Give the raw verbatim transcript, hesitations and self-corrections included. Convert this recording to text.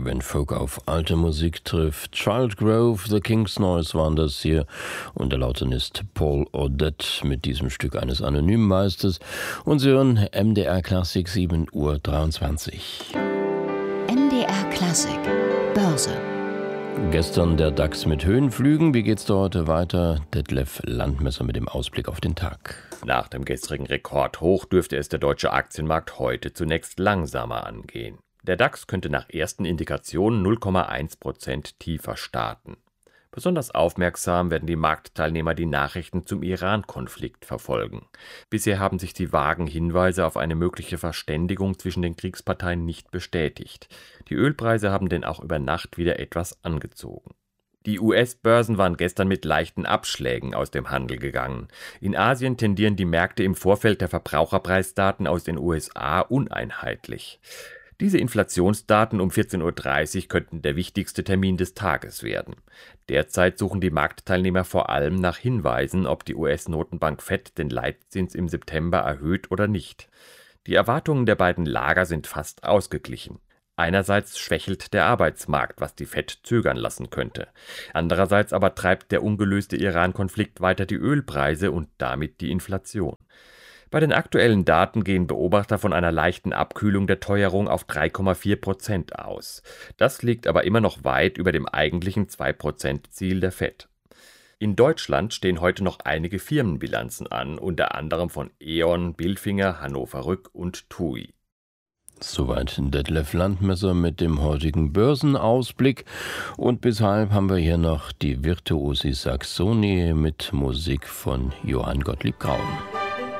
Wenn Folk auf alte Musik trifft, Child Grove, The King's Noise waren das hier und der Lautenist Paul Audette mit diesem Stück eines anonymen Meisters und Sie hören M D R Klassik sieben Uhr dreiundzwanzig. M D R Klassik Börse. Gestern der DAX mit Höhenflügen. Wie geht's da heute weiter? Detlef Landmesser mit dem Ausblick auf den Tag. Nach dem gestrigen Rekordhoch dürfte es der deutsche Aktienmarkt heute zunächst langsamer angehen. Der DAX könnte nach ersten Indikationen null Komma eins Prozent tiefer starten. Besonders aufmerksam werden die Marktteilnehmer die Nachrichten zum Iran-Konflikt verfolgen. Bisher haben sich die vagen Hinweise auf eine mögliche Verständigung zwischen den Kriegsparteien nicht bestätigt. Die Ölpreise haben denn auch über Nacht wieder etwas angezogen. Die U S-Börsen waren gestern mit leichten Abschlägen aus dem Handel gegangen. In Asien tendieren die Märkte im Vorfeld der Verbraucherpreisdaten aus den U S A uneinheitlich. Diese Inflationsdaten um vierzehn Uhr dreißig könnten der wichtigste Termin des Tages werden. Derzeit suchen die Marktteilnehmer vor allem nach Hinweisen, ob die U S-Notenbank Fed den Leitzins im September erhöht oder nicht. Die Erwartungen der beiden Lager sind fast ausgeglichen. Einerseits schwächelt der Arbeitsmarkt, was die Fed zögern lassen könnte. Andererseits aber treibt der ungelöste Iran-Konflikt weiter die Ölpreise und damit die Inflation. Bei den aktuellen Daten gehen Beobachter von einer leichten Abkühlung der Teuerung auf drei Komma vier Prozent aus. Das liegt aber immer noch weit über dem eigentlichen zwei Prozent Ziel der Fed. In Deutschland stehen heute noch einige Firmenbilanzen an, unter anderem von E.ON, Bilfinger, Hannover Rück und T U I. Soweit Detlef Landmesser mit dem heutigen Börsenausblick. Und bis halb haben wir hier noch die Virtuosi Saxoni mit Musik von Johann Gottlieb Graun.